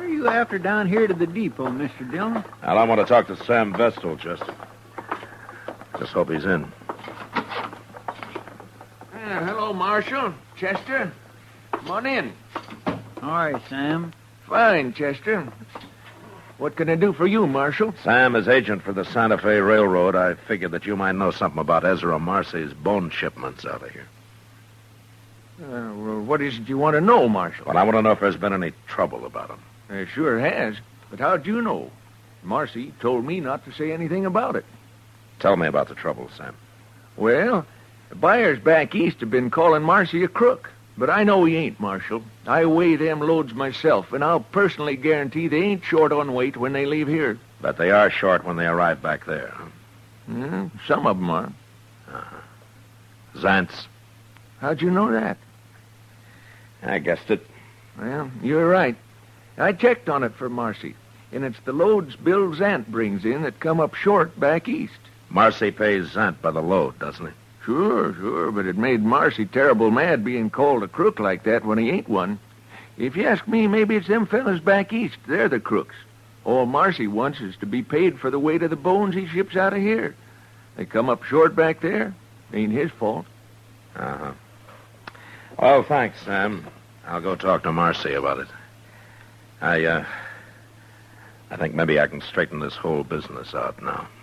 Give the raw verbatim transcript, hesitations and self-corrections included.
What are you after down here to the depot, Mister Dillon? Well, I want to talk to Sam Vestal, Chester. Just hope he's in. Uh, hello, Marshal. Chester. Come on in. All right, Sam. Fine, Chester. What can I do for you, Marshal? Sam is agent for the Santa Fe Railroad. I figured that you might know something about Ezra Marcy's bone shipments out of here. Uh, well, what is it you want to know, Marshal? Well, I want to know if there's been any trouble about him. There sure has. But how'd you know? Marcy told me not to say anything about it. Tell me about the trouble, Sam. Well, the buyers back east have been calling Marcy a crook. But I know he ain't, Marshal. I weigh them loads myself, and I'll personally guarantee they ain't short on weight when they leave here. But they are short when they arrive back there, huh? Mm, some of them are. Uh-huh. Zants? How'd you know that? I guessed it. Well, you're right. I checked on it for Marcy, and it's the loads Bill Zant brings in that come up short back east. Marcy pays Zant by the load, doesn't he? Sure, sure, but it made Marcy terrible mad being called a crook like that when he ain't one. If you ask me, maybe it's them fellas back east. They're the crooks. All Marcy wants is to be paid for the weight of the bones he ships out of here. They come up short back there. Ain't his fault. Uh-huh. Well, thanks, Sam. I'll go talk to Marcy about it. I, uh... I think maybe I can straighten this whole business out now.